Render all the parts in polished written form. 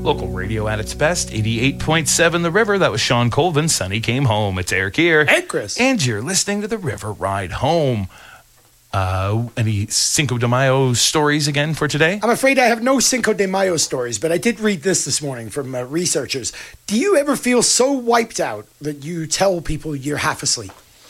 Local radio at its best, 88.7 The River. That was Sean Colvin. Sunny came home. It's Eric here. And Chris. And you're listening to The River Ride Home. Any Cinco de Mayo stories again for today? I'm afraid I have no Cinco de Mayo stories, but I did read this morning from researchers. Do you ever feel so wiped out that you tell people you're half asleep?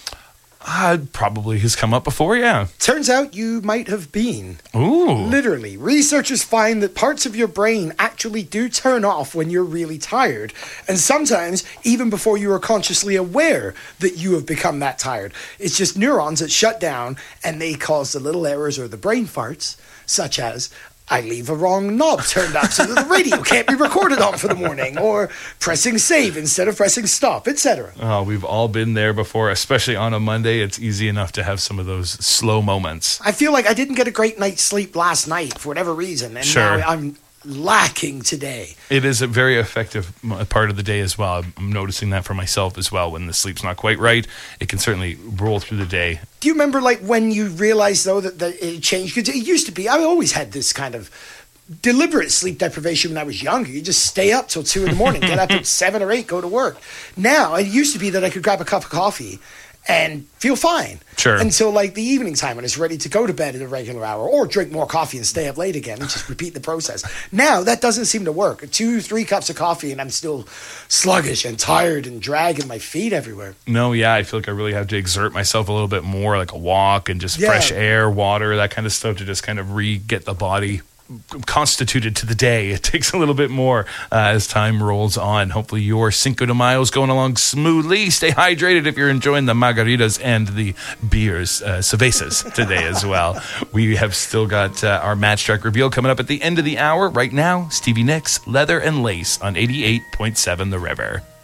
Probably has come up before, yeah. Turns out you might have been. Ooh. Literally. Researchers find that parts of your brain actually do turn off when you're really tired. And sometimes even before you are consciously aware that you have become that tired. It's just neurons that shut down and they cause the little errors or the brain farts, such as, I leave a wrong knob turned up so that the radio can't be recorded on for the morning, or pressing save instead of pressing stop, etc. Oh, we've all been there before, especially on a Monday. It's easy enough to have some of those slow moments. I feel like I didn't get a great night's sleep last night for whatever reason, and Sure. now I'm lacking today. It is a very effective part of the day as well. I'm noticing that for myself as well. When the sleep's not quite right, it can certainly roll through the day. Do you remember like when you realized though that it changed? Because it used to be, I always had this kind of deliberate sleep deprivation when I was younger. You just stay up till 2 a.m, get up at 7 or 8, go to work. Now it used to be that I could grab a cup of coffee and feel fine. Sure. Until like the evening time when it's ready to go to bed at a regular hour, or drink more coffee and stay up late again and just repeat the process. Now that doesn't seem to work. 2-3 cups of coffee and I'm still sluggish and tired and dragging my feet everywhere. No, yeah, I feel like I really have to exert myself a little bit more, like a walk and just fresh air, water, that kind of stuff to just kind of get the body constituted to the day. It takes a little bit more as time rolls on. Hopefully your Cinco de Mayo is going along smoothly. Stay hydrated if you're enjoying the margaritas and the beers, cervezas today as well. We have still got our match track reveal coming up at the end of the hour. Right now, Stevie Nicks, Leather and Lace on 88.7 The River.